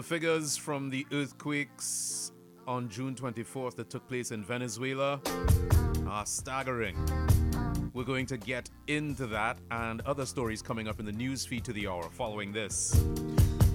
The figures from the earthquakes on June 24th that took place in Venezuela are staggering. We're going to get into that and other stories coming up in the news feed to the hour following this.